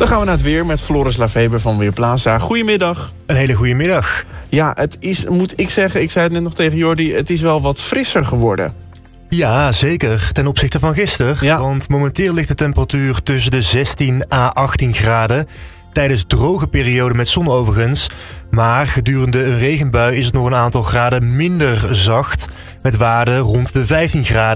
Dan gaan we naar het weer met Floris Laveber van Weerplaza. Goedemiddag. Een hele goede middag. Ja, het is, moet ik zeggen, ik zei het net nog tegen Jordi, het is wel wat frisser geworden. Ja, zeker. Ten opzichte van gisteren. Ja. Want momenteel ligt de temperatuur tussen de 16 à 18 graden. Tijdens droge perioden met zon overigens. Maar gedurende een regenbui is het nog een aantal graden minder zacht. Met waarden rond de 15 graden.